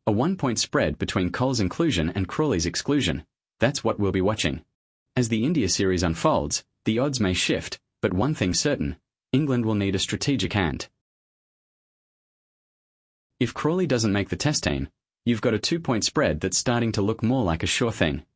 A 1-point spread between Cole's inclusion and Crawley's exclusion. That's what we'll be watching. As the India series unfolds, the odds may shift, but one thing's certain: England will need a strategic hand. If Crawley doesn't make the test team, you've got a 2-point spread that's starting to look more like a sure thing.